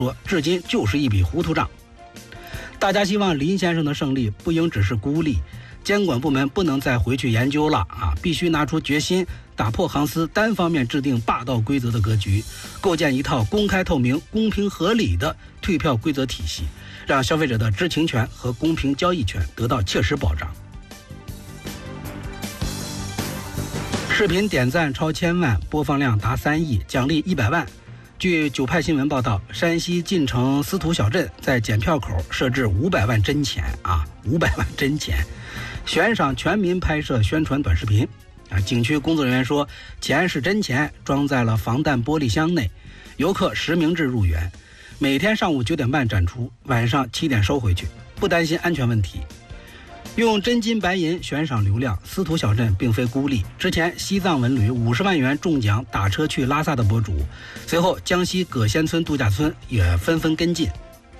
说，至今就是一笔糊涂账。大家希望林先生的胜利不应只是孤立，监管部门不能再回去研究了必须拿出决心，打破航司单方面制定霸道规则的格局，构建一套公开透明、公平合理的退票规则体系，让消费者的知情权和公平交易权得到切实保障。视频点赞超1000万，播放量达3亿，奖励100万。据九派新闻报道，山西晋城司徒小镇在检票口设置500万真钱500万真钱，悬赏全民拍摄宣传短视频景区工作人员说，钱是真钱，装在了防弹玻璃箱内，游客实名制入园，每天上午9点半展出，晚上7点收回去，不担心安全问题。用真金白银悬赏流量，司徒小镇并非孤立。之前西藏文旅50万元中奖打车去拉萨的博主，随后江西葛仙村度假村也纷纷跟进。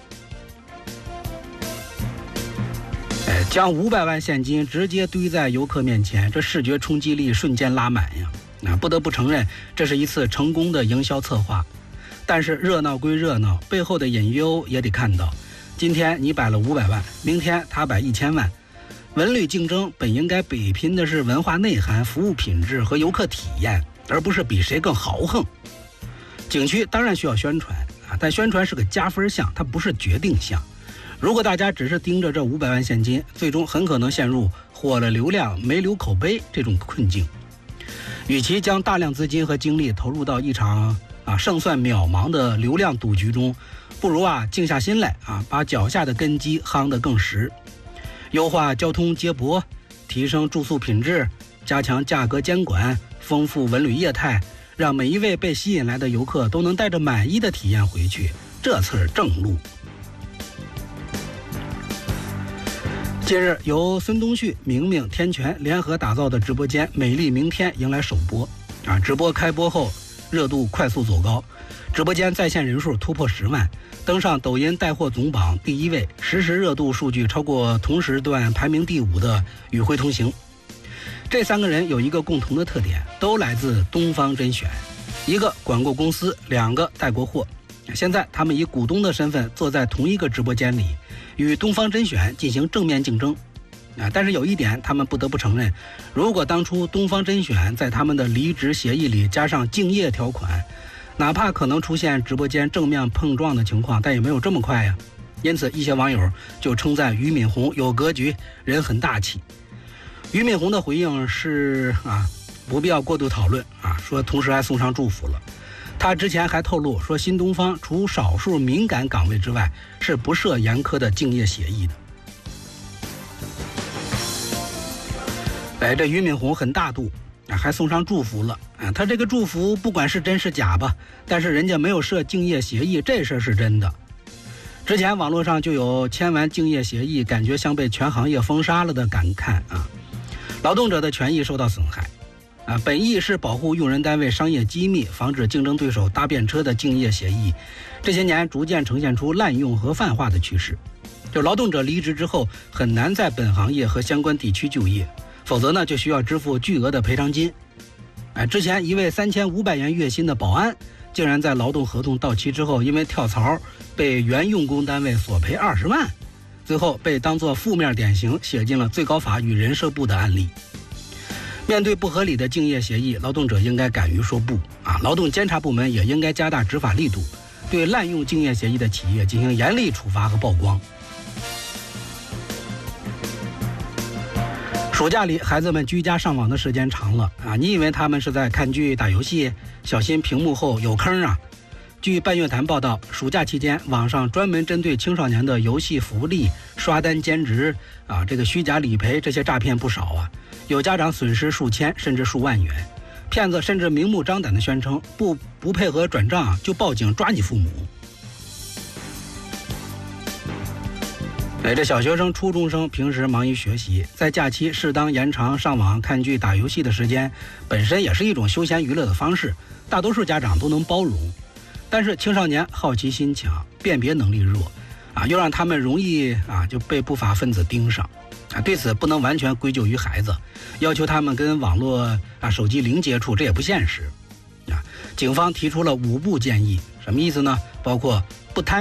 将500万现金直接堆在游客面前，这视觉冲击力瞬间拉满呀！不得不承认，这是一次成功的营销策划。但是热闹归热闹，背后的隐忧也得看到。今天你摆了500万，明天他摆1000万。文旅竞争本应该比拼的是文化内涵、服务品质和游客体验，而不是比谁更豪横。景区当然需要宣传但宣传是个加分项，它不是决定项。如果大家只是盯着这500万现金，最终很可能陷入火了流量没留口碑这种困境。与其将大量资金和精力投入到一场胜算渺茫的流量赌局中，不如静下心来把脚下的根基夯得更实。优化交通接驳，提升住宿品质，加强价格监管，丰富文旅业态，让每一位被吸引来的游客都能带着满意的体验回去，这才是正路。近日，由孙东旭、明明、天全联合打造的直播间《美丽明天》迎来首播直播开播后热度快速走高，直播间在线人数突破10万，登上抖音带货总榜第1位，实时热度数据超过同时段排名第5的与会同行。这3个人有一个共同的特点，都来自东方甄选，一个管过公司，2个带过货。现在他们以股东的身份坐在同一个直播间里，与东方甄选进行正面竞争但是有一点他们不得不承认，如果当初东方甄选在他们的离职协议里加上竞业条款，哪怕可能出现直播间正面碰撞的情况，但也没有这么快呀。因此一些网友就称赞俞敏洪有格局，人很大气。俞敏洪的回应是不必要过度讨论说同时还送上祝福了。他之前还透露说，新东方除少数敏感岗位之外，是不设严苛的竞业协议的。这俞敏洪很大度还送上祝福了他这个祝福不管是真是假吧，但是人家没有设竞业协议，这事是真的。之前网络上就有签完竞业协议感觉像被全行业封杀了的感慨劳动者的权益受到损害本意是保护用人单位商业机密，防止竞争对手搭便车的竞业协议，这些年逐渐呈现出滥用和泛化的趋势。就劳动者离职之后很难在本行业和相关地区就业，否则呢就需要支付巨额的赔偿金。之前一位3500元月薪的保安，竟然在劳动合同到期之后，因为跳槽被原用工单位索赔20万，最后被当作负面典型写进了最高法与人社部的案例。面对不合理的竞业协议，劳动者应该敢于说不劳动监察部门也应该加大执法力度，对滥用竞业协议的企业进行严厉处罚和曝光。暑假里孩子们居家上网的时间长了你以为他们是在看剧打游戏，小心屏幕后有坑据半月谈报道，暑假期间网上专门针对青少年的游戏福利、刷单兼职这个虚假理赔，这些诈骗不少有家长损失数千甚至数万元，骗子甚至明目张胆地宣称不配合转账就报警抓你父母。这小学生、初中生平时忙于学习，在假期适当延长上网看剧打游戏的时间，本身也是一种休闲娱乐的方式，大多数家长都能包容。但是青少年好奇心强，辨别能力弱又让他们容易就被不法分子盯上对此不能完全归咎于孩子，要求他们跟网络手机零接触，这也不现实警方提出了5步建议， 什么意思呢？包括不贪